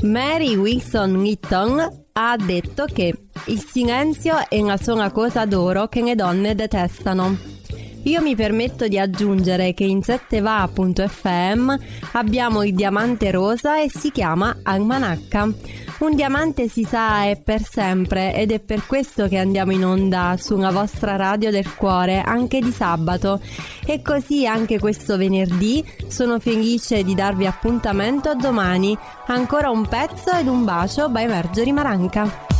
Mary Wilson Eaton ha detto che il silenzio è una sola cosa d'oro che le donne detestano. Io mi permetto di aggiungere che in 7va.fm abbiamo il diamante rosa e si chiama Almanacca. Un diamante, si sa, è per sempre, ed è per questo che andiamo in onda sulla vostra radio del cuore anche di sabato. E così anche questo venerdì sono felice di darvi appuntamento a domani. Ancora un pezzo ed un bacio by Marjorie Maranca.